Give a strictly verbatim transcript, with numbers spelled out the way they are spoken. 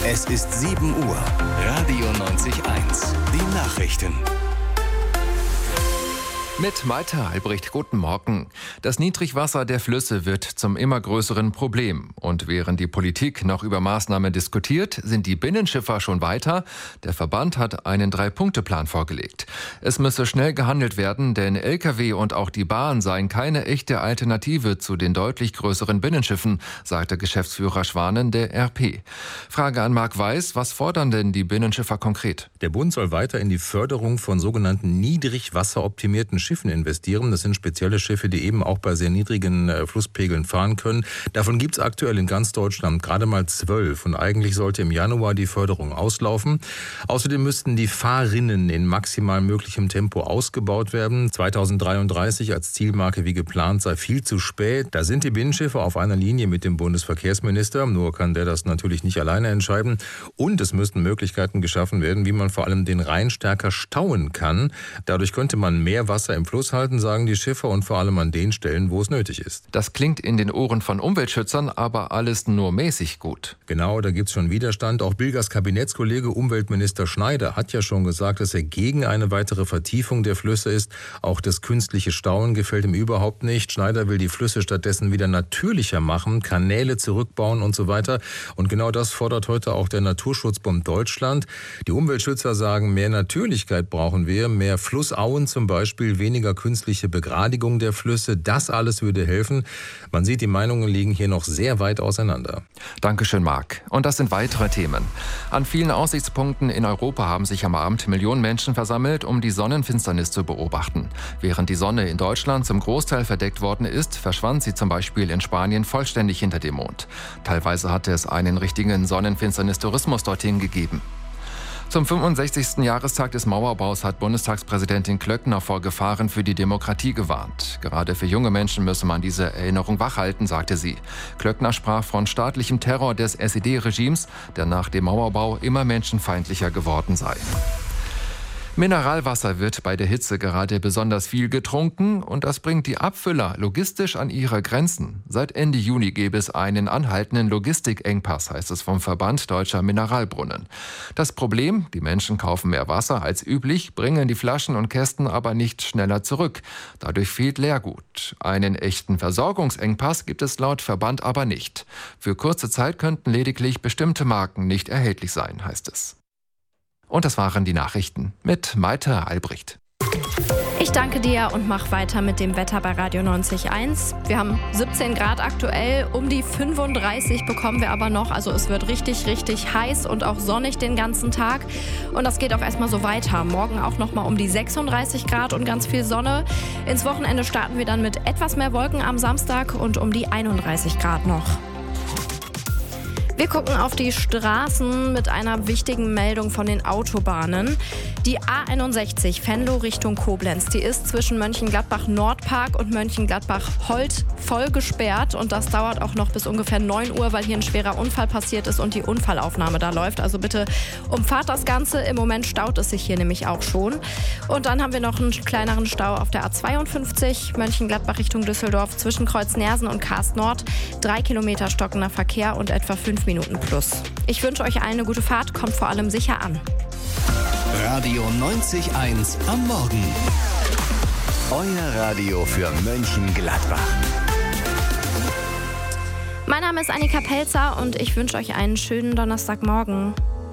Es ist sieben Uhr. Radio neunzig eins. Die Nachrichten. Mit Malte Albrecht, guten Morgen. Das Niedrigwasser der Flüsse wird zum immer größeren Problem. Und während die Politik noch über Maßnahmen diskutiert, sind die Binnenschiffer schon weiter. Der Verband hat einen Drei-Punkte-Plan vorgelegt. Es müsse schnell gehandelt werden, denn L K W und auch die Bahn seien keine echte Alternative zu den deutlich größeren Binnenschiffen, sagte Geschäftsführer Schwanen der R P. Frage an Marc Weiß, was fordern denn die Binnenschiffer konkret? Der Bund soll weiter in die Förderung von sogenannten niedrigwasseroptimierten Schiffen investieren. Das sind spezielle Schiffe, die eben auch bei sehr niedrigen äh, Flusspegeln fahren können. Davon gibt es aktuell in ganz Deutschland gerade mal zwölf. Und eigentlich sollte im Januar die Förderung auslaufen. Außerdem müssten die Fahrrinnen in maximal möglichem Tempo ausgebaut werden. zweitausenddreiunddreißig als Zielmarke wie geplant sei viel zu spät. Da sind die Binnenschiffe auf einer Linie mit dem Bundesverkehrsminister. Nur kann der das natürlich nicht alleine entscheiden. Und es müssten Möglichkeiten geschaffen werden, wie man vor allem den Rhein stärker stauen kann. Dadurch könnte man mehr Wasser im Fluss halten, sagen die Schiffer, und vor allem an den Stellen, wo es nötig ist. Das klingt in den Ohren von Umweltschützern, aber alles nur mäßig gut. Genau, da gibt es schon Widerstand. Auch Bilgers Kabinettskollege Umweltminister Schneider hat ja schon gesagt, dass er gegen eine weitere Vertiefung der Flüsse ist. Auch das künstliche Stauen gefällt ihm überhaupt nicht. Schneider will die Flüsse stattdessen wieder natürlicher machen, Kanäle zurückbauen und so weiter. Und genau das fordert heute auch der Naturschutzbund Deutschland. Die Umweltschützer sagen, mehr Natürlichkeit brauchen wir, mehr Flussauen zum Beispiel, weniger künstliche Begradigung der Flüsse. Das alles würde helfen. Man sieht, die Meinungen liegen hier noch sehr weit auseinander. Dankeschön, Marc. Und das sind weitere Themen. An vielen Aussichtspunkten in Europa haben sich am Abend Millionen Menschen versammelt, um die Sonnenfinsternis zu beobachten. Während die Sonne in Deutschland zum Großteil verdeckt worden ist, verschwand sie zum Beispiel in Spanien vollständig hinter dem Mond. Teilweise hatte es einen richtigen Sonnenfinsternis-Tourismus dorthin gegeben. Zum fünfundsechzigsten Jahrestag des Mauerbaus hat Bundestagspräsidentin Klöckner vor Gefahren für die Demokratie gewarnt. Gerade für junge Menschen müsse man diese Erinnerung wachhalten, sagte sie. Klöckner sprach von staatlichem Terror des S E D-Regimes, der nach dem Mauerbau immer menschenfeindlicher geworden sei. Mineralwasser wird bei der Hitze gerade besonders viel getrunken und das bringt die Abfüller logistisch an ihre Grenzen. Seit Ende Juni gäbe es einen anhaltenden Logistikengpass, heißt es vom Verband Deutscher Mineralbrunnen. Das Problem, die Menschen kaufen mehr Wasser als üblich, bringen die Flaschen und Kästen aber nicht schneller zurück. Dadurch fehlt Leergut. Einen echten Versorgungsengpass gibt es laut Verband aber nicht. Für kurze Zeit könnten lediglich bestimmte Marken nicht erhältlich sein, heißt es. Und das waren die Nachrichten mit Malte Albrecht. Ich danke dir und mach weiter mit dem Wetter bei Radio neunzig eins. Wir haben siebzehn Grad aktuell, um die fünfunddreißig bekommen wir aber noch. Also es wird richtig, richtig heiß und auch sonnig den ganzen Tag. Und das geht auch erstmal so weiter. Morgen auch nochmal um die sechsunddreißig Grad und ganz viel Sonne. Ins Wochenende starten wir dann mit etwas mehr Wolken am Samstag und um die einunddreißig Grad noch. Wir gucken auf die Straßen mit einer wichtigen Meldung von den Autobahnen. Die A einundsechzig Venlo Richtung Koblenz, die ist zwischen Mönchengladbach-Nordpark und Mönchengladbach-Holt voll gesperrt. Und das dauert auch noch bis ungefähr neun Uhr, weil hier ein schwerer Unfall passiert ist und die Unfallaufnahme da läuft. Also bitte umfahrt das Ganze. Im Moment staut es sich hier nämlich auch schon. Und dann haben wir noch einen kleineren Stau auf der A zweiundfünfzig Mönchengladbach Richtung Düsseldorf zwischen Kreuz-Nersen und Karst Nord. Drei Kilometer stockender Verkehr und etwa fünf Minuten plus. Ich wünsche euch allen eine gute Fahrt, kommt vor allem sicher an. Radio neunzig eins am Morgen. Euer Radio für Mönchengladbach. Mein Name ist Annika Pelzer und ich wünsche euch einen schönen Donnerstagmorgen.